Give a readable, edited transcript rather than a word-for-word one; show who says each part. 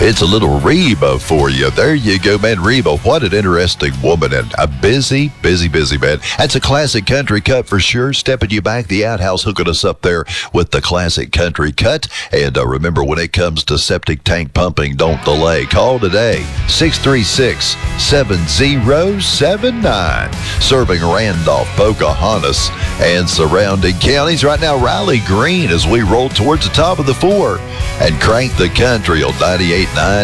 Speaker 1: It's a little Reba for you. There you go, man. Reba, what an interesting woman and a busy man. That's a classic country cut for sure. Stepping you back, the outhouse hooking us up there with the classic country cut. And remember, when it comes to septic tank pumping, don't delay. Call today, 636-7079. Serving Randolph, Pocahontas, and surrounding counties. Right now, Riley Green as we roll towards the top of the four and crank the country on 98.9